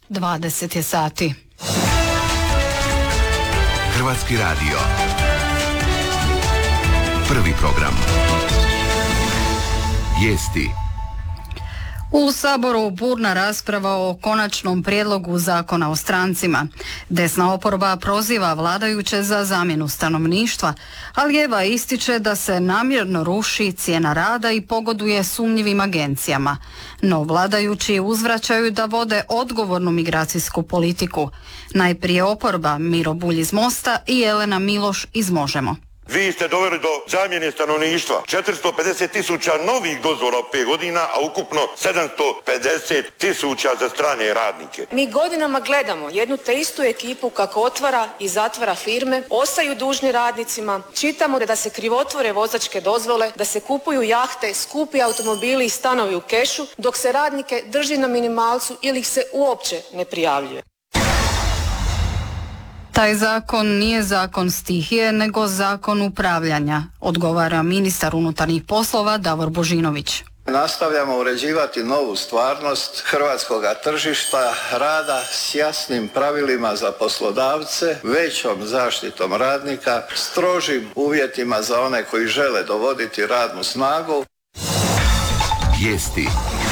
20 je sati. Hrvatski radio. Prvi program. Vijesti. U Saboru burna rasprava o konačnom prijedlogu zakona o strancima. Desna oporba proziva vladajuće za zamjenu stanovništva, a lijeva ističe da se namjerno ruši cijena rada i pogoduje sumnjivim agencijama. No vladajući uzvraćaju da vode odgovornu migracijsku politiku. Najprije oporba, Miro Bulj iz Mosta i Jelena Miloš iz Možemo. Vi ste doveli do zamjene stanovništva 450.000 novih dozvola u 5 godina, a ukupno 750.000 za strane radnike. Mi godinama gledamo jednu te istu ekipu kako otvara i zatvara firme, ostaju dužni radnicima, čitamo da se krivotvore vozačke dozvole, da se kupuju jahte, skupi automobili i stanovi u kešu, dok se radnike drži na minimalcu ili ih se uopće ne prijavljuje. Taj zakon nije zakon stihije, nego zakon upravljanja, odgovara ministar unutarnjih poslova Davor Božinović. Nastavljamo uređivati novu stvarnost hrvatskog tržišta rada s jasnim pravilima za poslodavce, većom zaštitom radnika, strožim uvjetima za one koji žele dovoditi radnu snagu. Vijesti.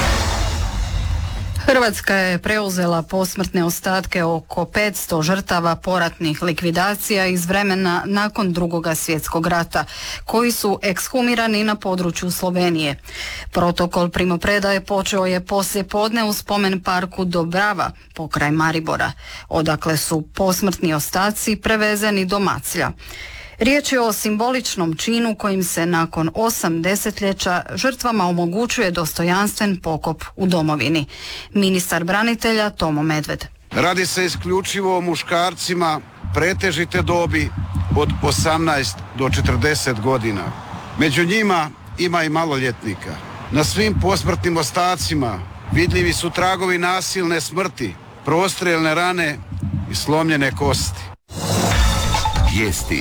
Hrvatska je preuzela posmrtne ostatke oko 500 žrtava poratnih likvidacija iz vremena nakon Drugog svjetskog rata, koji su ekshumirani na području Slovenije. Protokol primopredaje počeo je poslije podne u spomen parku Dobrava, pokraj Maribora, odakle su posmrtni ostaci prevezeni do Maclja. Riječ je o simboličnom činu kojim se nakon 8 desetljeća žrtvama omogućuje dostojanstven pokop u domovini. Ministar branitelja Tomo Medved. Radi se isključivo o muškarcima pretežite dobi od 18 do 40 godina. Među njima ima i maloljetnika. Na svim posmrtnim ostacima vidljivi su tragovi nasilne smrti, prostrijelne rane i slomljene kosti. Vijesti.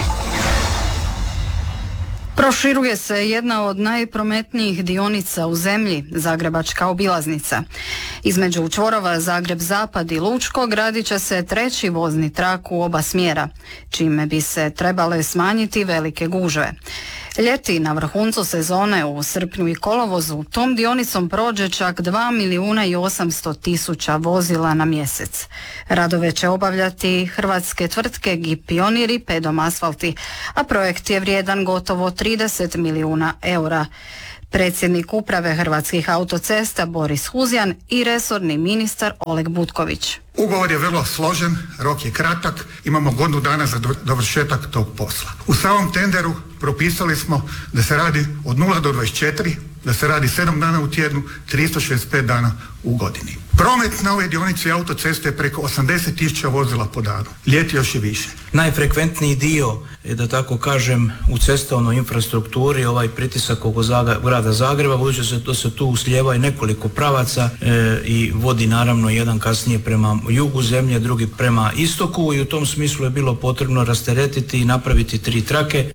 Proširuje se jedna od najprometnijih dionica u zemlji, Zagrebačka obilaznica. Između čvorova Zagreb-Zapad i Lučko gradit će se treći vozni trak u oba smjera, čime bi se trebale smanjiti velike gužve. Ljeti na vrhuncu sezone u srpnju i kolovozu tom dionicom prođe čak 2.800.000 vozila na mjesec. Radove će obavljati hrvatske tvrtke GIP Pionir i Pedom Asfalti, a projekt je vrijedan gotovo 30 milijuna eura. Predsjednik uprave Hrvatskih autocesta Boris Huzjan i resorni ministar Oleg Butković. Ugovor je vrlo složen, rok je kratak, imamo godinu dana za dovršetak tog posla. U samom tenderu propisali smo da se radi od 0 do 24, da se radi 7 dana u tjednu, 365 dana u godini. Promet na ovoj dionici autoceste je preko 80.000 vozila po danu. Ljeti još i više. Najfrekventniji dio je, da tako kažem, u cestovnoj infrastrukturi ovaj pritisak oko grada Zagreba, budući da se tu uslijeva i nekoliko pravaca i vodi naravno jedan kasnije prema jugu zemlje, drugi prema istoku, i u tom smislu je bilo potrebno rasteretiti i napraviti 3 trake.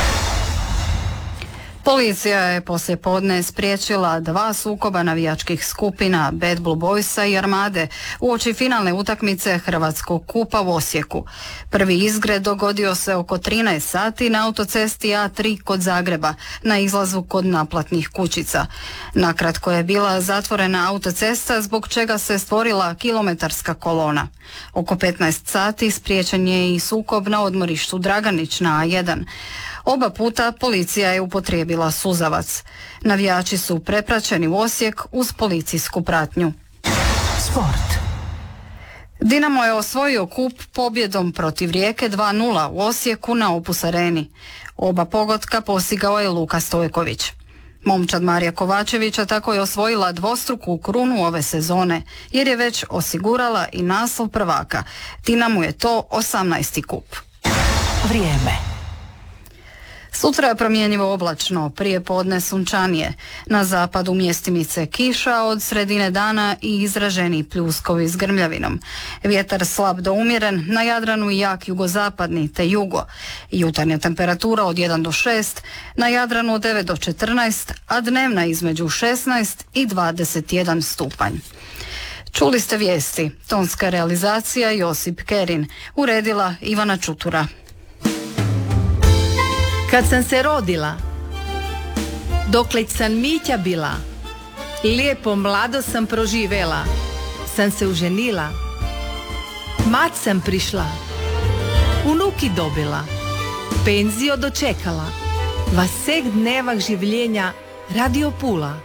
Policija je poslijepodne spriječila 2 sukoba navijačkih skupina Bad Blue Boysa i Armade uoči finalne utakmice Hrvatskog kupa u Osijeku. Prvi izgred dogodio se oko 13 sati na autocesti A3 kod Zagreba, na izlazu kod naplatnih kućica. Nakratko je bila zatvorena autocesta, zbog čega se stvorila kilometarska kolona. Oko 15 sati spriječen je i sukob na odmorištu Draganić na A1. Oba puta policija je upotrijebila suzavac. Navijači su prepraćeni u Osijek uz policijsku pratnju. Sport. Dinamo je osvojio kup pobjedom protiv Rijeke 2:0 u Osijeku na Opus Areni. Oba pogotka postigao je Luka Stojković. Momčad Marija Kovačevića tako je osvojila dvostruku krunu ove sezone, jer je već osigurala i naslov prvaka. Dinamu je to 18. kup. Vrijeme. Sutra je promjenjivo oblačno, prije podne sunčanije. Na zapadu mjestimice kiša, od sredine dana i izraženi pljuskovi s grmljavinom. Vjetar slab do umjeren, na Jadranu i jak jugozapadni te jugo. Jutarnja temperatura od 1 do 6, na Jadranu od 9 do 14, a dnevna između 16 i 21 stupanj. Čuli ste vijesti. Tonska realizacija Josip Kerin. Uredila Ivana Čutura. Kad sam se rodila, dokleć sam Mića bila, lijepo mlado sam proživela, sam se uženila, mat sam prišla, unuki dobila, penzio dočekala, vasek dnevah življenja radio pula.